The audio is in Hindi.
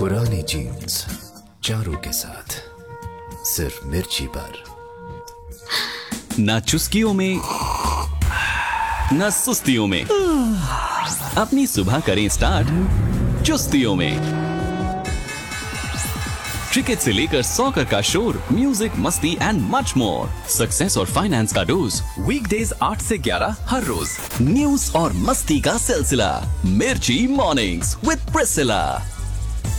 पुरानी जीन्स चारों के साथ सिर्फ मिर्ची पर। ना चुस्कियों में ना सुस्तियों में, अपनी सुबह करें स्टार्ट चुस्तियों में। क्रिकेट से लेकर सॉकर का शोर, म्यूजिक, मस्ती एंड मच मोर। सक्सेस और फाइनेंस का डोज वीकडेज 8 से 11 हर रोज। न्यूज और मस्ती का सिलसिला, मिर्ची मॉर्निंग्स विद प्रिसिला।